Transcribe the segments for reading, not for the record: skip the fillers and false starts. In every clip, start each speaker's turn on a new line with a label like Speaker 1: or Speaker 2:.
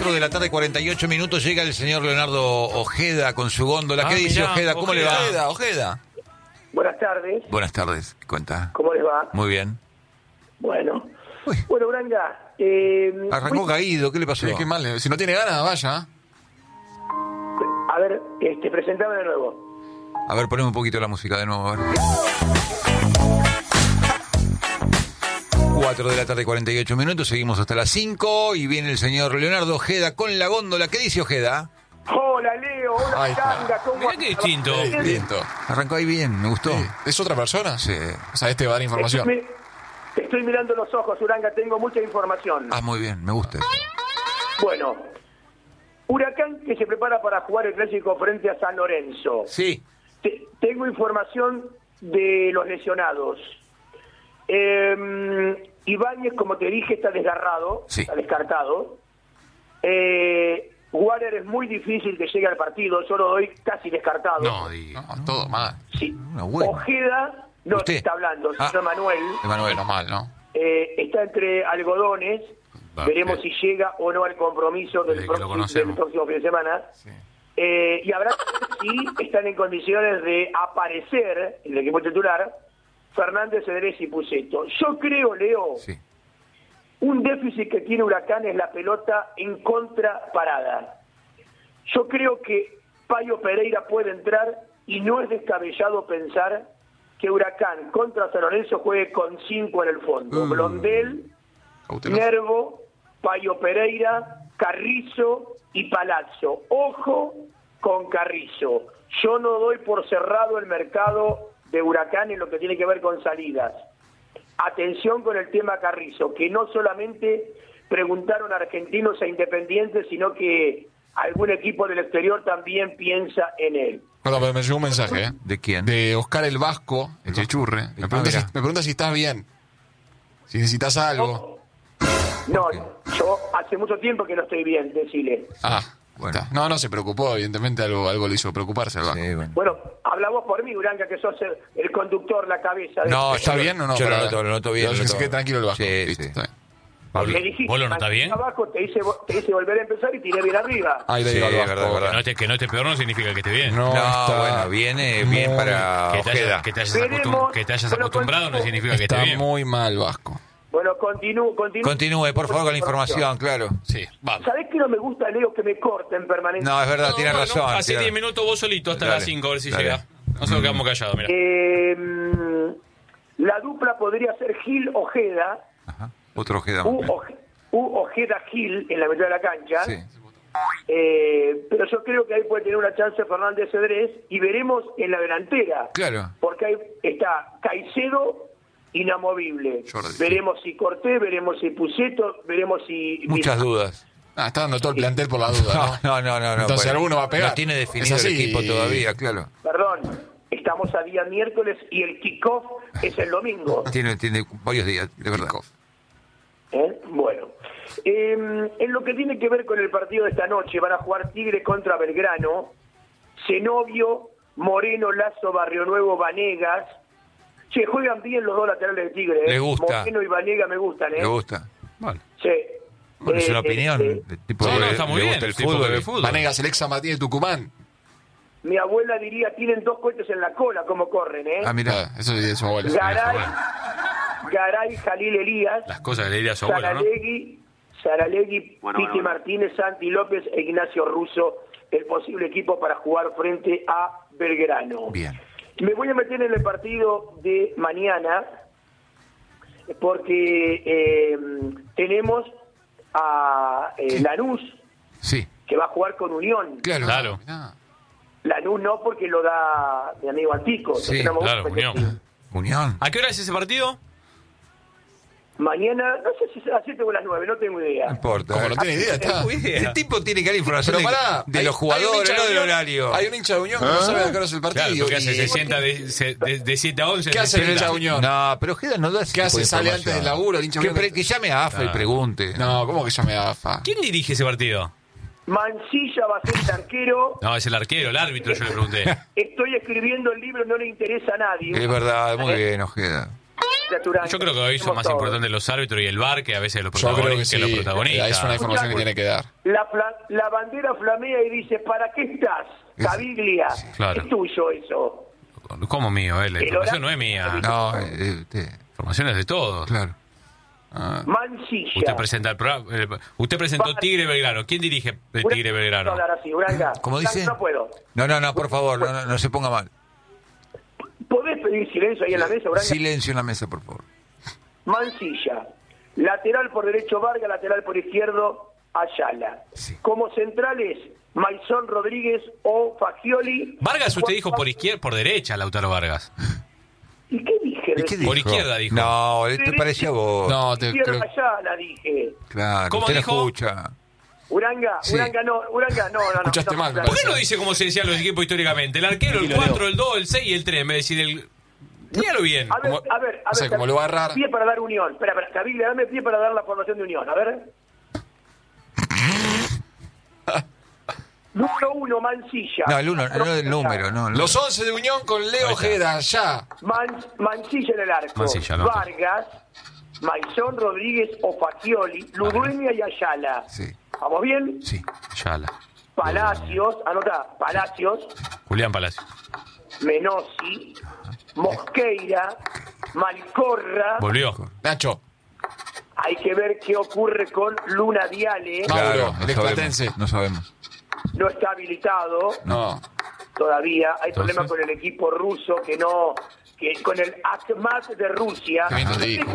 Speaker 1: 4 de la tarde, 48 minutos, llega el señor Leonardo Ojeda con su góndola. ¿Qué dice Ojeda? ¿Cómo le va?
Speaker 2: Ojeda.
Speaker 3: Buenas tardes.
Speaker 1: Buenas tardes, ¿qué cuenta?
Speaker 3: ¿Cómo les va?
Speaker 1: Muy bien.
Speaker 3: Bueno.
Speaker 1: Uy.
Speaker 3: Bueno, Branga.
Speaker 1: Arrancó caído, ¿qué le pasó?
Speaker 2: Qué mal, si no tiene ganas, vaya.
Speaker 3: A ver, presentame de nuevo.
Speaker 1: A ver, poneme un poquito la música de nuevo, a ver. 4 de la tarde, 48 minutos, seguimos hasta las 5 y viene el señor Leonardo Ojeda con la góndola. ¿Qué dice Ojeda?
Speaker 3: Hola, Leo. Hola,
Speaker 2: Ahí está.
Speaker 3: Branga. ¿Cómo
Speaker 4: Mirá qué distinto.
Speaker 2: Distinto.
Speaker 1: Arrancó ahí bien, me gustó.
Speaker 2: Sí. ¿Es otra persona?
Speaker 1: Sí.
Speaker 2: O sea, este va a dar información.
Speaker 3: Te estoy mirando los ojos, Uranga. Tengo mucha información.
Speaker 1: Ah, muy bien, me gusta eso.
Speaker 3: Bueno. Huracán que se prepara para jugar el clásico frente a San Lorenzo.
Speaker 1: Sí.
Speaker 3: Tengo información de los lesionados. Ibáñez, como te dije, está desgarrado,
Speaker 1: Sí.
Speaker 3: está descartado. Waller es muy difícil que llegue al partido, yo lo doy casi descartado.
Speaker 4: No, diga.
Speaker 2: No, todo mal.
Speaker 3: Sí.
Speaker 1: Una buena.
Speaker 3: Ojeda, no
Speaker 1: ¿Usted?
Speaker 3: está hablando,
Speaker 1: Ah.
Speaker 3: señor Manuel,
Speaker 1: Emanuel.
Speaker 2: Bueno, mal, ¿no?
Speaker 3: está entre algodones.
Speaker 4: Va,
Speaker 3: Veremos si llega o no al compromiso del
Speaker 4: Desde que lo
Speaker 3: próximo
Speaker 4: conocemos.
Speaker 3: fin de semana.
Speaker 2: Sí.
Speaker 3: Y habrá que ver si están en condiciones de aparecer en el equipo titular Fernández, Cedrés y Pusetto. Yo creo, Leo,
Speaker 1: Sí.
Speaker 3: un déficit que tiene Huracán es la pelota en contra parada. Yo creo que Payo Pereira puede entrar y no es descabellado pensar que Huracán contra San Lorenzo juegue con 5 en el fondo. Blondel,
Speaker 2: Cauteloso.
Speaker 3: Nervo, Payo Pereira, Carrizo y Palazzo. Ojo con Carrizo. Yo no doy por cerrado el mercado de Huracán en lo que tiene que ver con salidas. Atención con el tema Carrizo, que no solamente preguntaron a argentinos e independientes, sino que algún equipo del exterior también piensa en él.
Speaker 2: Perdón, pero me llegó un mensaje, ¿eh?
Speaker 1: ¿De quién?
Speaker 2: De Oscar el Vasco, el Chechurre. Me pregunta si estás bien. Si necesitas algo.
Speaker 3: No, yo hace mucho tiempo que no estoy bien, decile.
Speaker 2: Ah,
Speaker 1: Bueno.
Speaker 2: está. No se preocupó, evidentemente algo le hizo preocuparse al Vasco.
Speaker 1: Sí, bueno.
Speaker 3: Bueno, habla vos por mí, Uranga, que sos el conductor, la cabeza.
Speaker 1: No,
Speaker 2: ¿Está
Speaker 1: yo
Speaker 2: bien o no?
Speaker 1: Yo
Speaker 2: Para-
Speaker 1: lo noto bien.
Speaker 2: Pero
Speaker 1: lo
Speaker 2: que se
Speaker 1: noto.
Speaker 2: quede tranquilo el Vasco.
Speaker 1: Sí,
Speaker 2: Listo,
Speaker 1: sí.
Speaker 2: está bien.
Speaker 3: Me dijiste,
Speaker 4: ¿Vos lo notás bien?
Speaker 3: abajo, te hice volver a empezar y tiré bien arriba.
Speaker 2: Ahí le
Speaker 1: Sí,
Speaker 2: digo al Vasco.
Speaker 1: verdad.
Speaker 4: Que no esté peor no significa que esté bien.
Speaker 2: No,
Speaker 1: No,
Speaker 2: está
Speaker 1: bueno, viene bien
Speaker 2: muy-
Speaker 1: para
Speaker 4: Que te,
Speaker 1: Ojeda.
Speaker 4: que te hayas,
Speaker 3: Veremos.
Speaker 4: que te hayas
Speaker 3: Bueno,
Speaker 4: acostumbrado no significa que esté
Speaker 2: Está
Speaker 4: bien.
Speaker 2: muy mal Vasco.
Speaker 3: Bueno, continúe.
Speaker 1: Continúe, por favor, con la información, claro.
Speaker 4: Sí, vamos.
Speaker 3: ¿Sabés que no me gusta, Leo, que me corten permanentemente?
Speaker 1: No, es verdad, tiene
Speaker 4: Bueno,
Speaker 1: razón.
Speaker 4: Hace
Speaker 1: tiene-
Speaker 4: 10 minutos vos solito hasta
Speaker 1: Dale,
Speaker 4: las 5, a ver si
Speaker 1: dale.
Speaker 4: llega. Nosotros quedamos callados, mira.
Speaker 3: La dupla podría ser Gil-Ojeda,
Speaker 1: Ajá. Otro Ojeda.
Speaker 3: Ojeda-Gil en la mitad de la cancha.
Speaker 1: Sí.
Speaker 3: Pero yo creo que ahí puede tener una chance Fernández Cedrés y veremos en la delantera.
Speaker 1: Claro.
Speaker 3: Porque ahí está Caicedo inamovible.
Speaker 2: Jordi.
Speaker 3: Veremos si Cortés, veremos si Pusetto, veremos si...
Speaker 1: Muchas dudas.
Speaker 2: Ah, está dando todo el plantel por la duda, ¿no?
Speaker 1: No.
Speaker 2: Entonces
Speaker 1: bueno,
Speaker 2: alguno va a pegar.
Speaker 1: No tiene definido
Speaker 2: Es
Speaker 1: el
Speaker 2: así.
Speaker 1: equipo todavía, claro.
Speaker 3: Perdón, estamos a día miércoles y el kickoff es el domingo.
Speaker 1: Tiene varios días, de verdad.
Speaker 3: Bueno, en lo que tiene que ver con el partido de esta noche, van a jugar Tigre contra Belgrano, Zenobio, Moreno, Lazo, Barrio Nuevo, Vanegas. Che, juegan bien los dos laterales de Tigre.
Speaker 1: Le gusta.
Speaker 3: Moreno y Vanegas me gustan,
Speaker 1: ¿Le gusta?
Speaker 4: Bueno,
Speaker 3: Sí.
Speaker 1: Bueno, es una opinión.
Speaker 3: eh,
Speaker 1: De tipo
Speaker 4: no,
Speaker 1: que
Speaker 4: está muy
Speaker 1: le
Speaker 4: bien.
Speaker 1: gusta el
Speaker 4: tipo que
Speaker 1: fútbol.
Speaker 4: ve fútbol.
Speaker 2: Vanegas, el ex San Martín de Tucumán.
Speaker 3: Mi abuela diría, tienen dos cohetes en la cola, como corren, ¿eh?
Speaker 1: Ah, mira.
Speaker 2: Eso sí, es su abuela.
Speaker 3: Garay, Jalil Elías,
Speaker 4: Las cosas que le diría a su abuelo, ¿no?
Speaker 3: Saralegui, Piti Martínez, Santi López e Ignacio Russo, el posible equipo para jugar frente a Belgrano.
Speaker 1: Bien.
Speaker 3: Me voy a meter en el partido de mañana porque tenemos a Lanús,
Speaker 1: Sí,
Speaker 3: que va a jugar con Unión.
Speaker 1: claro.
Speaker 4: Claro.
Speaker 2: Ah,
Speaker 3: Lanús no, porque lo da mi amigo Antico.
Speaker 1: Sí,
Speaker 3: Tenemos
Speaker 4: claro,
Speaker 3: que
Speaker 4: Unión.
Speaker 3: meter-
Speaker 1: Unión.
Speaker 4: ¿A qué hora es ese partido?
Speaker 3: Mañana, no sé si será a las 7 o a las 9, no tengo idea.
Speaker 1: No importa.
Speaker 2: como no tiene idea, está.
Speaker 1: El tipo tiene que dar información
Speaker 2: Pero pará,
Speaker 1: de
Speaker 2: hay-
Speaker 1: los
Speaker 2: hay un
Speaker 1: jugadores,
Speaker 2: hincha
Speaker 1: no
Speaker 2: de
Speaker 1: del
Speaker 2: Unión-
Speaker 1: horario.
Speaker 2: Hay un hincha de Unión que no sabe a qué hora es el partido.
Speaker 4: Claro, ¿qué hace?
Speaker 2: y-
Speaker 4: Se sienta de 7 a 11.
Speaker 2: ¿Qué
Speaker 4: se
Speaker 2: hace el
Speaker 4: sienta.
Speaker 2: hincha de Unión?
Speaker 1: No, pero Ojeda no da ese
Speaker 2: ¿Qué
Speaker 1: tipo
Speaker 2: hace?
Speaker 1: de
Speaker 2: ¿Sale
Speaker 1: información.
Speaker 2: antes del laburo el hincha de
Speaker 1: Que,
Speaker 2: Unión?
Speaker 1: que llame a AFA y pregunte.
Speaker 2: No, ¿cómo que llame a AFA?
Speaker 4: ¿Quién dirige ese partido?
Speaker 3: Mancilla va a ser el arquero.
Speaker 4: No, es el arquero, el árbitro, yo le pregunté.
Speaker 3: Estoy escribiendo el libro, no le interesa a nadie.
Speaker 1: Es verdad, muy bien, Ojeda.
Speaker 3: Gracias, Uranga.
Speaker 4: Yo creo que hoy son
Speaker 3: Hacemos
Speaker 4: más
Speaker 3: todo.
Speaker 4: importantes los árbitros y el VAR que a veces los
Speaker 2: Yo creo que
Speaker 4: protagonistas.
Speaker 2: sí.
Speaker 4: Los protagonistas.
Speaker 2: Es una información que tiene que dar.
Speaker 3: La bandera flamea y dice, ¿para qué estás, Caviglia?
Speaker 4: Claro.
Speaker 3: Es tuyo eso.
Speaker 4: ¿Cómo mío? La
Speaker 3: El
Speaker 4: información no
Speaker 3: horario-
Speaker 4: es mía.
Speaker 1: No,
Speaker 4: La información es de todos.
Speaker 1: claro.
Speaker 3: Mansilla.
Speaker 4: Usted presenta el programa. Usted presentó Tigre Belgrano. ¿Quién dirige el Tigre
Speaker 3: No
Speaker 4: Belgrano?
Speaker 3: hablar así, Uranga.
Speaker 1: ¿Cómo dice?
Speaker 3: No puedo.
Speaker 1: No, por favor, no se ponga mal.
Speaker 3: ¿Podés pedir silencio ahí en la mesa, Uranga?
Speaker 1: Silencio en la mesa, por favor.
Speaker 3: Mansilla. Lateral por derecho Vargas, lateral por izquierdo Ayala.
Speaker 1: Sí.
Speaker 3: Como centrales, Maizón Rodríguez o Fagioli.
Speaker 4: Vargas, usted dijo por izquierda, por derecha, Lautaro Vargas.
Speaker 3: ¿Y qué dije?
Speaker 1: ¿Y qué dijo?
Speaker 4: Por izquierda dijo.
Speaker 1: No, te parecía a vos.
Speaker 2: No,
Speaker 3: Izquierda
Speaker 2: creo.
Speaker 3: Ayala, dije.
Speaker 1: Claro,
Speaker 4: ¿Cómo
Speaker 1: usted no
Speaker 4: dijo?
Speaker 1: escucha.
Speaker 3: Uranga,
Speaker 1: Sí.
Speaker 3: no.
Speaker 2: Escuchaste mal, me
Speaker 4: ¿Por qué
Speaker 2: parece.
Speaker 4: no dice cómo se decían los equipos históricamente? El arquero, el 4, el 2, el 6 y el 3. Me decir el. Dígalo bien.
Speaker 3: A ver,
Speaker 2: Como-
Speaker 3: a ver.
Speaker 2: o sea, como lo va a agarrar.
Speaker 3: Pie para dar unión. Espera, Caviglia, dame pie para dar la formación de unión. A ver. Número 1, Mansilla.
Speaker 1: No, el uno, no del número, no. el
Speaker 2: Los 11 de Unión con Leo
Speaker 4: Ahí está.
Speaker 2: Ojeda, ya.
Speaker 3: Mansilla en el arco.
Speaker 4: Mansilla, no.
Speaker 3: Vargas, Maizón Rodríguez o Fagioli, Ludueña y Ayala.
Speaker 1: Sí.
Speaker 3: ¿Vamos bien?
Speaker 1: Sí.
Speaker 4: Yala.
Speaker 3: Palacios, anota, Palacios,
Speaker 4: Julián Palacio.
Speaker 3: Menossi, Mosqueira, Malcorra.
Speaker 4: Volvió.
Speaker 2: Nacho.
Speaker 3: Hay que ver qué ocurre con Luna Diale.
Speaker 2: Mauro, el
Speaker 1: no
Speaker 2: explatense.
Speaker 1: sabemos, no sabemos.
Speaker 3: No está habilitado
Speaker 2: No.
Speaker 3: todavía. Hay
Speaker 4: Entonces.
Speaker 3: problemas con el equipo ruso que con el Akhmat de Rusia.
Speaker 2: Qué bien te
Speaker 3: ¿Sabe
Speaker 2: dijo.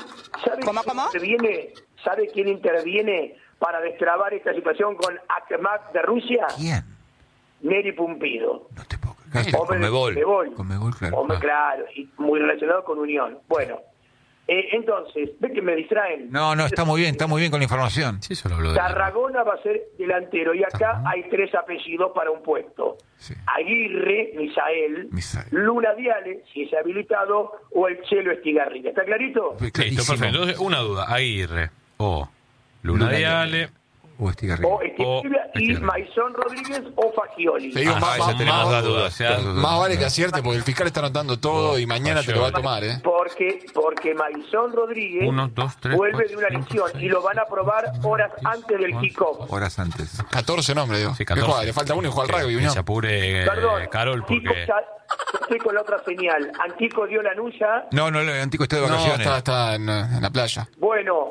Speaker 3: ¿Sabe quién interviene para destrabar esta situación con Akhmat de Rusia?
Speaker 1: ¿Quién?
Speaker 3: Neri Pumpido.
Speaker 1: No te puedo creer.
Speaker 3: Hombre de
Speaker 1: Conmebol. Conmebol, claro.
Speaker 3: Hombre, claro, y muy relacionado con Unión. Bueno, entonces, ve que me distraen.
Speaker 1: No, está muy bien con la información.
Speaker 4: Sí, eso lo habló de.
Speaker 3: Tarragona va a ser delantero y acá
Speaker 1: Tarragona.
Speaker 3: hay 3 apellidos para un puesto.
Speaker 1: Sí.
Speaker 3: Aguirre, Misael,
Speaker 1: Misael.
Speaker 3: Luna Diale, si es habilitado, o el Chelo Estigarribia. ¿Está clarito?
Speaker 1: Fue
Speaker 4: Listo,
Speaker 1: clarísimo.
Speaker 4: perfecto. Entonces, una duda. Aguirre. O Luna Diale.
Speaker 1: O Estigarribia.
Speaker 3: O Estigarribia y
Speaker 4: Estigarribia.
Speaker 3: Maizón Rodríguez o Fagioli.
Speaker 2: Te digo, más,
Speaker 1: ya
Speaker 2: más-
Speaker 1: tenemos
Speaker 2: más-
Speaker 1: dos dudas.
Speaker 2: más vale que acierte porque el fiscal está anotando todo y mañana te lo va a tomar, ¿eh?
Speaker 3: Porque Maizón Rodríguez
Speaker 4: 1, 2, 3.
Speaker 3: vuelve de una lesión y lo van a probar horas antes del kickoff.
Speaker 1: Horas antes.
Speaker 2: 14 nombres, digo.
Speaker 4: Sí,
Speaker 2: ¿Qué
Speaker 4: 14.
Speaker 2: juega? Le falta uno y juega al rugby,
Speaker 4: Que
Speaker 2: Unión.
Speaker 4: se apure
Speaker 3: Perdón,
Speaker 4: Carol
Speaker 3: Antico,
Speaker 4: porque.
Speaker 3: estoy con la otra señal. Antico dio la nuya.
Speaker 1: No, el Antico está de
Speaker 2: No,
Speaker 1: vacaciones.
Speaker 2: está en la playa.
Speaker 3: Bueno.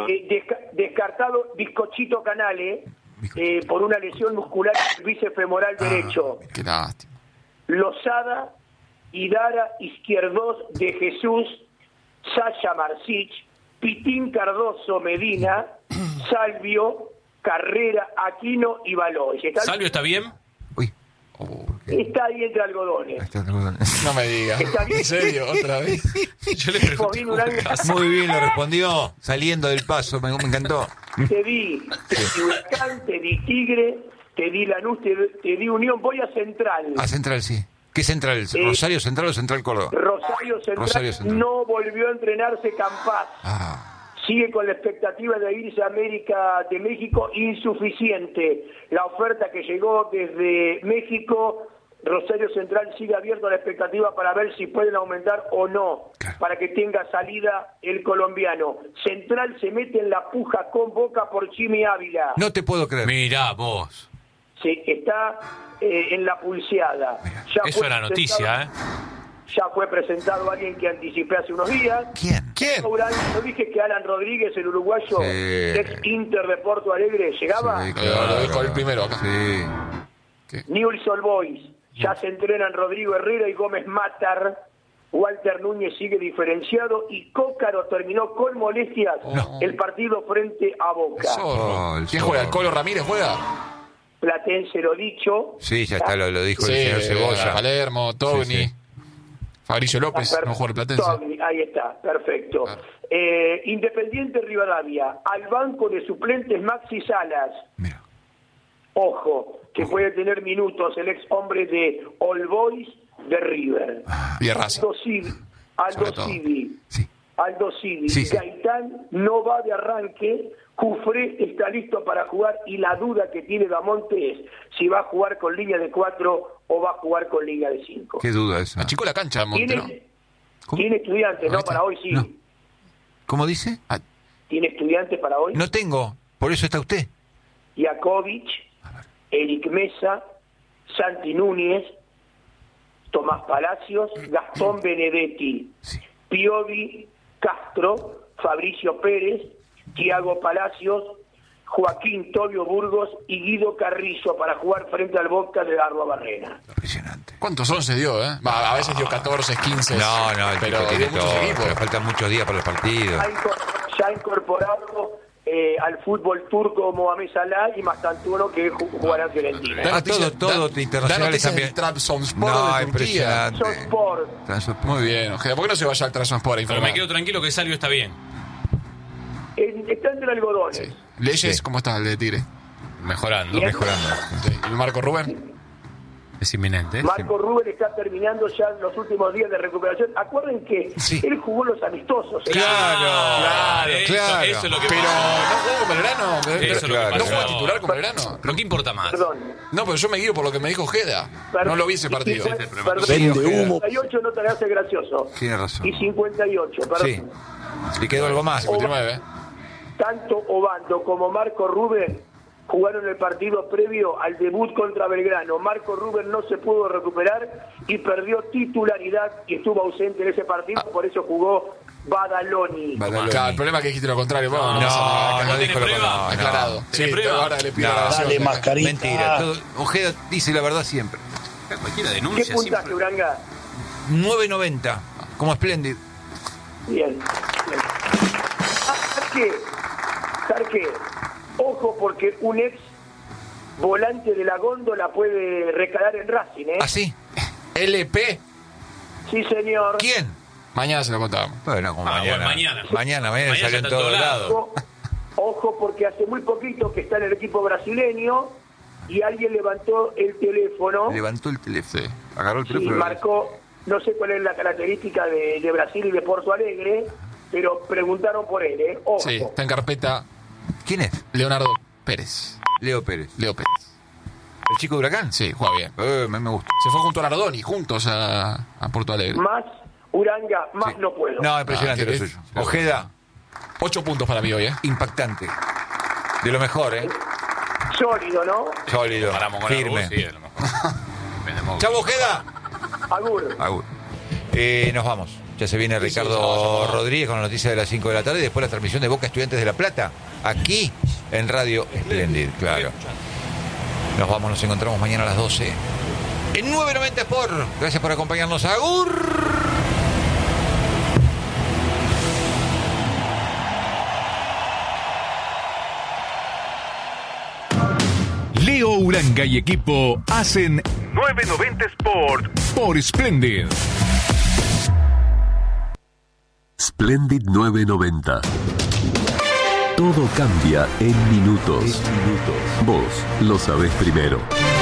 Speaker 3: Descartado Bizcochito Canale por una lesión muscular del bíceps femoral derecho.
Speaker 2: Qué lástima.
Speaker 3: Lozada, Idara, Izquierdos de Jesús, Sasha Marcich, Pitín Cardoso Medina, Salvio, Carrera, Aquino y Baloy.
Speaker 4: ¿Salvio está bien?
Speaker 1: Uy.
Speaker 3: Está ahí entre algodones.
Speaker 1: Está el algodón.
Speaker 2: No me digas.
Speaker 3: Está bien.
Speaker 2: ¿En serio? ¿Otra vez?
Speaker 4: Yo le pregunté.
Speaker 3: Bien, Uranga.
Speaker 1: Muy bien lo respondió. Saliendo del paso, me encantó.
Speaker 3: Te di Huracán, te di Tigre, te di Lanús, te di Unión. Voy a Central.
Speaker 1: A Central, sí. ¿Qué Central? ¿Rosario Central o Central Córdoba?
Speaker 3: Rosario Central no volvió a entrenarse Campás. Sigue con la expectativa de irse a América de México, insuficiente. La oferta que llegó desde México, Rosario Central sigue abierto a la expectativa para ver si pueden aumentar o no, para que tenga salida el colombiano. Central se mete en la puja con Boca por Jimmy Ávila.
Speaker 1: No te puedo creer.
Speaker 4: Mirá, vos.
Speaker 3: Sí, está en la pulseada. Ya
Speaker 4: Eso
Speaker 3: fue
Speaker 4: era noticia, ¿eh?
Speaker 3: Ya fue presentado alguien que anticipé hace unos días.
Speaker 1: ¿Quién?
Speaker 3: Yo dije que Alan Rodríguez, el uruguayo,
Speaker 1: Sí.
Speaker 3: ex Inter de Porto Alegre, llegaba.
Speaker 1: Sí,
Speaker 2: Lo dijo el primero acá.
Speaker 1: Sí.
Speaker 3: Newell's Old Boys. Ya se entrenan Rodrigo Herrera y Gómez Matar. Walter Núñez sigue diferenciado y Cócaro terminó con molestias el partido frente a Boca.
Speaker 2: Zorro.
Speaker 1: el
Speaker 2: ¿Quién
Speaker 1: zorro.
Speaker 2: juega? ¿El Colo Ramírez juega?
Speaker 3: Platense lo dicho.
Speaker 1: Sí, ya está, lo dijo
Speaker 2: Sí,
Speaker 1: el señor Cebolla.
Speaker 2: Palermo, Togni,
Speaker 1: Sí, sí.
Speaker 2: Fabricio López, no juega el Platense.
Speaker 3: Togni, ahí está, perfecto.
Speaker 2: Claro.
Speaker 3: Independiente Rivadavia, al banco de suplentes Maxi Salas.
Speaker 1: Mira.
Speaker 3: Ojo, que puede tener minutos el ex hombre de All Boys de River.
Speaker 2: Y de Racing.
Speaker 3: Aldo
Speaker 2: Sobre todo.
Speaker 3: Civi.
Speaker 1: Sí.
Speaker 3: Aldo Civi.
Speaker 1: Sí, sí.
Speaker 3: Gaitán no va de arranque. Cufré está listo para jugar y la duda que tiene Damonte es si va a jugar con línea de 4 o va a jugar con línea de 5.
Speaker 1: Qué duda esa.
Speaker 2: Achicó la cancha, Montero.
Speaker 1: ¿Cómo?
Speaker 3: Tiene estudiantes, no, para hoy sí.
Speaker 1: No. ¿Cómo dice?
Speaker 3: ¿Tiene estudiantes para hoy?
Speaker 1: No tengo, por eso está usted.
Speaker 3: Jakovic, Eric Mesa, Santi Núñez, Tomás Palacios, Gastón Benedetti,
Speaker 1: Sí.
Speaker 3: Piovi, Castro, Fabricio Pérez, Tiago Palacios, Joaquín Tobio Burgos y Guido Carrillo para jugar frente al Boca de Dardo Barrera.
Speaker 1: Impresionante.
Speaker 2: ¿Cuántos 11 dio, eh? A veces dio 14, 15.
Speaker 1: No, el
Speaker 2: pero
Speaker 1: tipo tiene
Speaker 2: dio muchos
Speaker 1: todo.
Speaker 2: equipos.
Speaker 1: Pero faltan muchos días para el partido.
Speaker 3: Ya ha incorporado al fútbol turco Mohamed Salah y Mastantuono, que jugará en Fiorentina.
Speaker 2: Da noticias-
Speaker 1: todo
Speaker 2: da
Speaker 1: internacionales
Speaker 2: noticias
Speaker 1: también.
Speaker 2: del Trabzonspor
Speaker 1: No,
Speaker 2: de Turquía.
Speaker 1: impresionante.
Speaker 3: Sport.
Speaker 2: Muy bien, Ojeda. ¿Por qué no se vaya al Trabzonspor a
Speaker 4: Pero
Speaker 2: informar?
Speaker 4: me quedo tranquilo que Salvio está bien.
Speaker 3: Está entre algodones.
Speaker 2: Sí. ¿Leyes?
Speaker 1: Sí.
Speaker 2: ¿Cómo está el de Tigre?
Speaker 4: Mejorando.
Speaker 3: Bien.
Speaker 1: Mejorando.
Speaker 2: Sí. ¿Y Marco Rubén?
Speaker 4: Es inminente.
Speaker 3: Marco Rubén está terminando ya los últimos días de recuperación. Acuerden que
Speaker 1: Sí.
Speaker 3: él jugó los amistosos.
Speaker 1: Claro,
Speaker 4: eso,
Speaker 1: claro.
Speaker 4: Eso es lo que
Speaker 2: Pero
Speaker 4: pasa.
Speaker 2: no jugó con Belgrano.
Speaker 4: Eso es lo que
Speaker 1: claro,
Speaker 2: ¿No
Speaker 4: pasó.
Speaker 2: jugó titular con Belgrano?
Speaker 4: Pero ¿qué importa más?
Speaker 3: Perdón.
Speaker 2: No, pero yo me guío por lo que me dijo Ojeda. No lo vi ese partido.
Speaker 3: Perdón,
Speaker 1: Sí, Ojeda.
Speaker 3: 58 no te le hace gracioso.
Speaker 1: Tiene razón.
Speaker 3: Y 58, perdón.
Speaker 1: Sí. ¿Y quedó algo más?
Speaker 2: 59.
Speaker 3: Tanto Obando como Marco Rubén jugaron el partido previo al debut contra Belgrano. Marco Rubén no se pudo recuperar y perdió titularidad y estuvo ausente en ese partido, por eso jugó Badaloni.
Speaker 1: Badaloni.
Speaker 2: Claro, el problema es que dijiste lo contrario. Bueno,
Speaker 1: No,
Speaker 2: pasa nada.
Speaker 1: no dijo lo
Speaker 4: ¿Tiene
Speaker 1: contrario.
Speaker 4: prueba?
Speaker 2: Aclarado.
Speaker 4: ¿Tiene
Speaker 2: Sí,
Speaker 4: prueba?
Speaker 2: ahora le pido
Speaker 1: No,
Speaker 2: la grabación.
Speaker 5: dale, mascarita.
Speaker 1: Mentira. Ojeda dice la verdad siempre.
Speaker 4: Cualquiera
Speaker 3: ¿Qué
Speaker 4: denuncia
Speaker 3: puntaje,
Speaker 4: siempre.
Speaker 3: Uranga?
Speaker 1: 9.90. Como Splendid.
Speaker 3: Bien. ¿Sabes qué? Ojo, porque un ex volante de la góndola puede recalar en Racing, ¿eh?
Speaker 1: ¿Ah, sí?
Speaker 2: LP.
Speaker 3: Sí, señor.
Speaker 1: ¿Quién?
Speaker 2: Mañana se lo contamos.
Speaker 1: Bueno, como
Speaker 4: Bueno,
Speaker 1: mañana.
Speaker 4: mañana.
Speaker 1: Mañana salió en
Speaker 4: está
Speaker 1: todos lados.
Speaker 3: Ojo, porque hace muy poquito que está en el equipo brasileño y alguien levantó el teléfono
Speaker 1: Levantó el teléfono.
Speaker 2: Sí.
Speaker 1: Agarró el
Speaker 3: y
Speaker 1: teléfono.
Speaker 3: marcó, no sé cuál es la característica de Brasil y de Porto Alegre, pero preguntaron por él, ¿eh? Ojo.
Speaker 2: Sí, está en carpeta
Speaker 1: ¿Quién es?
Speaker 2: Leonardo Pérez.
Speaker 1: Leo Pérez.
Speaker 2: Leo Pérez.
Speaker 1: ¿El chico de Huracán?
Speaker 2: Sí, juega bien.
Speaker 1: Me gusta.
Speaker 2: Se fue junto a Nardoni, juntos a Porto Alegre.
Speaker 3: Más Uranga, más
Speaker 1: Sí.
Speaker 3: no puedo.
Speaker 1: No, impresionante lo
Speaker 2: ¿querés?
Speaker 1: suyo. Ojeda,
Speaker 2: 8 puntos para mí hoy, ¿eh?
Speaker 1: impactante. De lo mejor, ¿eh?
Speaker 3: Sólido, ¿no?
Speaker 1: Sólido,
Speaker 4: Paramos con
Speaker 1: firme.
Speaker 4: la voz, sí, a lo mejor. Vendemos-
Speaker 1: ¡Chau, Ojeda!
Speaker 3: Agur.
Speaker 1: Agur. Nos vamos. Ya se viene Ricardo
Speaker 2: vamos.
Speaker 1: Rodríguez con la noticia de las 5 de la tarde y después la transmisión de Boca Estudiantes de La Plata, aquí en Radio Splendid, claro. Nos vamos, nos encontramos mañana a las 12 en 990 Sport. Gracias por acompañarnos. Agur.
Speaker 6: Leo Uranga y equipo hacen 990 Sport por Splendid.
Speaker 7: Splendid 990. Todo cambia en minutos. Vos lo sabés primero.